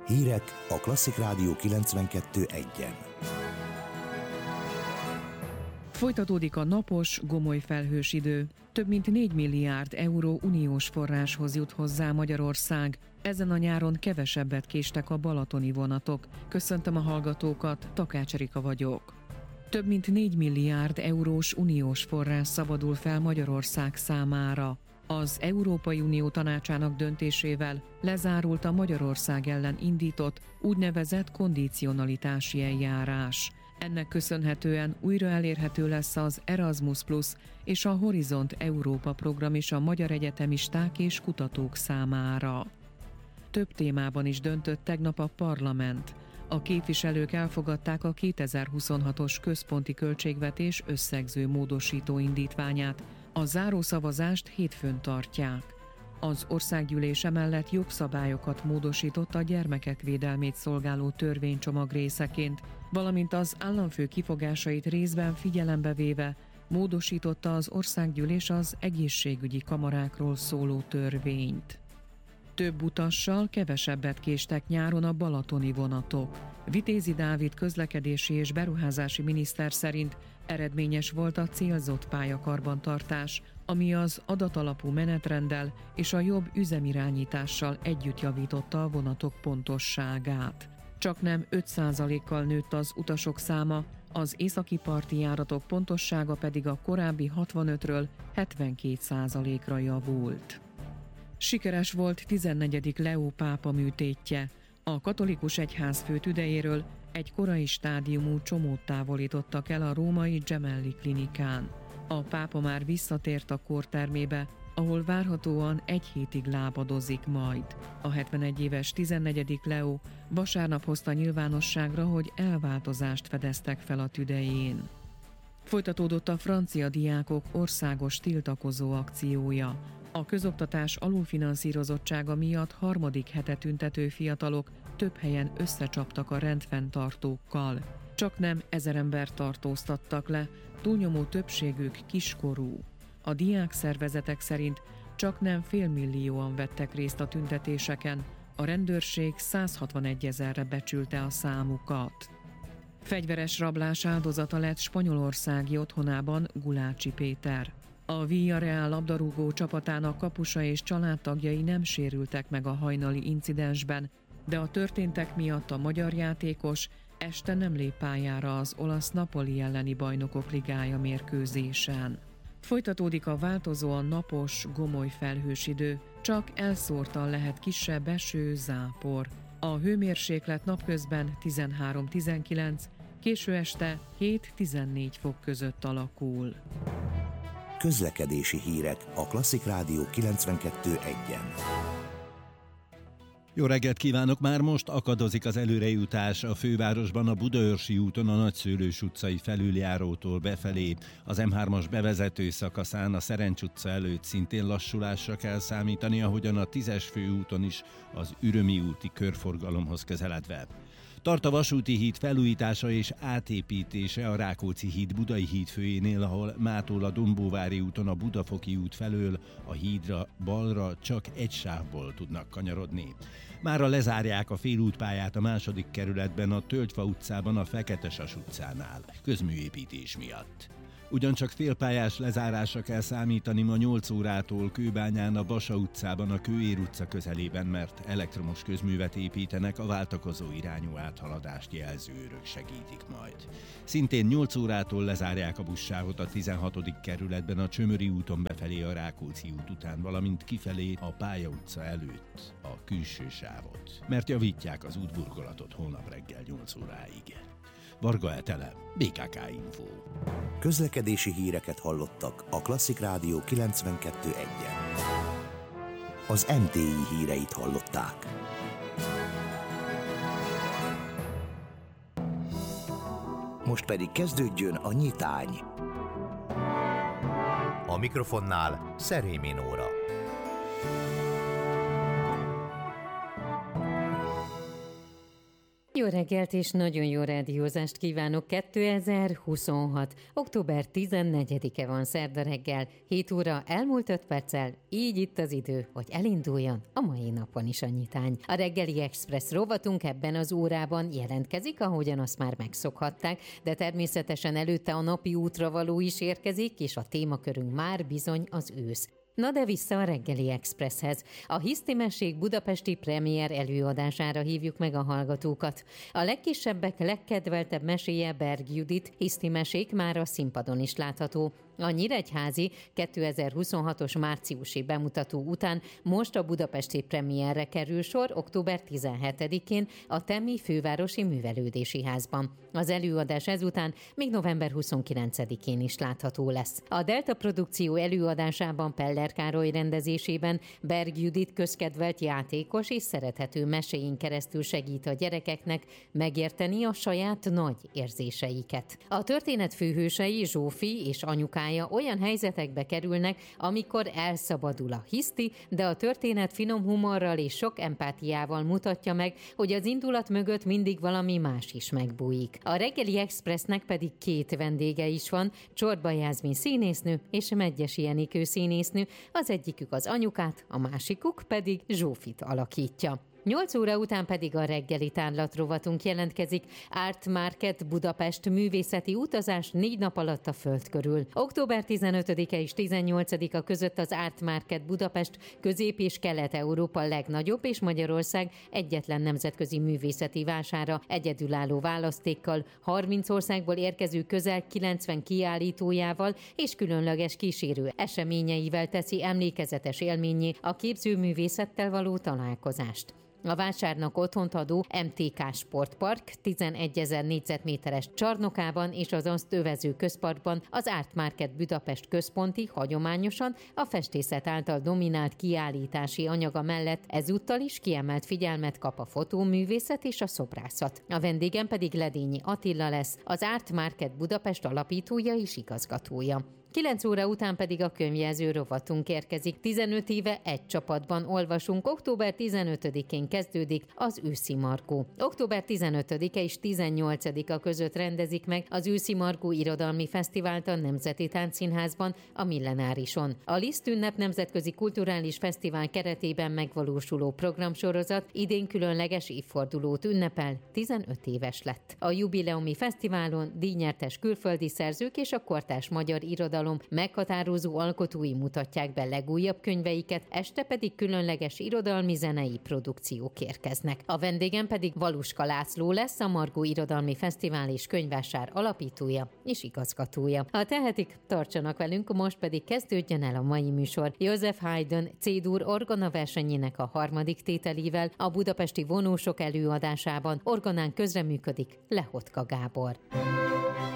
Hírek a Klasszik Rádió 92.1-en. Folytatódik a napos, gomoly felhős idő. Több mint 4 milliárd euró uniós forráshoz jut hozzá Magyarország. Ezen a nyáron kevesebbet késtek a balatoni vonatok. Köszöntöm a hallgatókat, Takács Erika vagyok. Több mint 4 milliárd eurós uniós forrás szabadul fel Magyarország számára. Az Európai Unió Tanácsának döntésével lezárult a Magyarország ellen indított úgynevezett kondicionalitási eljárás. Ennek köszönhetően újra elérhető lesz az Erasmus Plus és a Horizont Európa program is a magyar egyetemisták és kutatók számára. Több témában is döntött tegnap a parlament. A képviselők elfogadták a 2026-os központi költségvetés összegző módosító indítványát. A zárószavazást hétfőn tartják. Az országgyűlés emellett jogszabályokat módosított a gyermekek védelmét szolgáló törvénycsomag részeként, valamint az államfő kifogásait részben figyelembe véve módosította az országgyűlés az egészségügyi kamarákról szóló törvényt. Több utassal kevesebbet késtek nyáron a balatoni vonatok. Vitézi Dávid közlekedési és beruházási miniszter szerint eredményes volt a célzott pályakarbantartás, ami az adatalapú menetrenddel és a jobb üzemirányítással együtt javította a vonatok pontosságát. Csaknem 5%-kal nőtt az utasok száma, az északi parti járatok pontossága pedig a korábbi 65-ről 72%-ra javult. Sikeres volt 14. Leó pápa műtétje. A katolikus egyház fő tüdejéről egy korai stádiumú csomót távolítottak el a római Gemelli klinikán. A pápa már visszatért a kórtermébe, ahol várhatóan egy hétig lábadozik majd. A 71 éves 14. Leó vasárnap hozta nyilvánosságra, hogy elváltozást fedeztek fel a tüdején. Folytatódott a francia diákok országos tiltakozó akciója. A közoktatás alulfinanszírozottsága miatt harmadik hete tüntető fiatalok több helyen összecsaptak a rendfenntartókkal. Csaknem 1000 embert tartóztattak le, túlnyomó többségük kiskorú. A diákszervezetek szerint csaknem félmillióan vettek részt a tüntetéseken, a rendőrség 161 000-re becsülte a számukat. Fegyveres rablás áldozata lett spanyolországi otthonában Gulácsi Péter. A Villarreal labdarúgó csapatának kapusa és családtagjai nem sérültek meg a hajnali incidensben, de a történtek miatt a magyar játékos este nem lép pályára az olasz Napoli elleni Bajnokok Ligája mérkőzésen. Folytatódik a változóan napos, gomoly felhős idő, csak elszórtan lehet kisebb eső, zápor. A hőmérséklet napközben 13-19, késő este 7-14 fok között alakul. Közlekedési hírek a Klasszik Rádió 92.1-en. Jó reggelt kívánok! Már most akadozik az előrejutás a fővárosban a Budaörsi úton a Nagyszőlős utcai felüljárótól befelé. Az M3-as bevezető szakaszán a Szerencs utca előtt szintén lassulásra kell számítani, ahogyan a 10-es főúton is az Ürömi úti körforgalomhoz közeledve. Tart a vasúti híd felújítása és átépítése a Rákóczi híd Budai hídfőjénél, ahol mától a Dombóvári úton a Budafoki út felől a hídra balra csak egy sávból tudnak kanyarodni. Mára lezárják a félútpályát a 2. kerületben a Tölgyfa utcában a Feketesas utcánál, közműépítés miatt. Ugyancsak félpályás lezárásra kell számítani ma 8 órától Kőbányán a Basa utcában a Kőér utca közelében, mert elektromos közművet építenek, a váltakozó irányú áthaladást jelző őrök segítik majd. Szintén 8 órától lezárják a buszsávot a 16. kerületben a Csömöri úton befelé a Rákóczi út után, valamint kifelé a Pálya utca előtt a külső sávot, mert javítják az útburkolatot holnap reggel 8 óráig. Varga Etele, BKK Info. Közlekedési híreket hallottak a Klasszik Rádió 92.1-en. Az MTI híreit hallották. Most pedig kezdődjön a nyitány. A mikrofonnál Szerémi Nóra. Jó reggelt és nagyon jó rádiózást kívánok! 2026. október 14-e van, szerda reggel, 7 óra elmúlt 5 perccel, így itt az idő, hogy elinduljon a mai napon is a nyitány. A reggeli Express rovatunk ebben az órában jelentkezik, ahogyan azt már megszokhatták, de természetesen előtte a napi útra való is érkezik, és a témakörünk már bizony az ősz. Na de vissza a reggeli Expresshez. A Hiszti-mesék budapesti premier előadására hívjuk meg a hallgatókat. A legkisebbek legkedveltebb meséje Berg Judit Hiszti-mesék már a színpadon is látható. A nyíregyházi 2026-os márciusi bemutató után most a budapesti premierre kerül sor október 17-én a Temmi Fővárosi Művelődési Házban. Az előadás ezután még november 29-én is látható lesz. A Delta produkció előadásában Peller Károly rendezésében Berg Judit közkedvelt játékos és szerethető meséin keresztül segít a gyerekeknek megérteni a saját nagy érzéseiket. A történet főhősei Zsófi és anyukája olyan helyzetekbe kerülnek, amikor elszabadul a hiszti, de a történet finom humorral és sok empátiával mutatja meg, hogy az indulat mögött mindig valami más is megbújik. A reggeli Expressnek pedig 2 vendége is van, Csorba Jászmin színésznő és Medgyessy Enikő színésznő, az egyikük az anyukát, a másikuk pedig Zsófit alakítja. 8 óra után pedig a reggeli tárlatrovatunk jelentkezik. Art Market Budapest művészeti utazás 4 nap alatt a föld körül. Október 15-e és 18-a között az Art Market Budapest Közép- és Kelet-Európa legnagyobb és Magyarország egyetlen nemzetközi művészeti vására egyedülálló választékkal, 30 országból érkező közel 90 kiállítójával és különleges kísérő eseményeivel teszi emlékezetes élménnyé a képzőművészettel való találkozást. A vásárnak otthont adó MTK Sportpark 11 000 négyzetméteres csarnokában és az azt övező közparkban az Art Market Budapest központi, hagyományosan a festészet által dominált kiállítási anyaga mellett ezúttal is kiemelt figyelmet kap a fotóművészet és a szobrászat. A vendégem pedig Ledényi Attila lesz, az Art Market Budapest alapítója és igazgatója. 9 óra után pedig a könyvjelző rovatunk érkezik. 15 éve egy csapatban olvasunk. Október 15-én kezdődik az Őszi Margó. Október 15-e és 18-a között rendezik meg az Őszi Margó Irodalmi Fesztivált a Nemzeti Táncszínházban, a Millenárison. A Liszt Ünnep Nemzetközi Kulturális Fesztivál keretében megvalósuló programsorozat idén különleges évfordulót ünnepel, 15 éves lett. A jubileumi fesztiválon díjnyertes külföldi szerzők és a kortárs magyar irodalom meghatározó alkotói mutatják be legújabb könyveiket, este pedig különleges irodalmi zenei produkciók érkeznek. A vendégem pedig Valuska László lesz, a Margó Irodalmi Fesztivál és Könyvvásár alapítója és igazgatója. Ha tehetik, tartsanak velünk, most pedig kezdődjön el a mai műsor. Joseph Haydn C-dur orgona versenyének a 3. tételével a budapesti vonósok előadásában orgonán közreműködik Lehotka Gábor.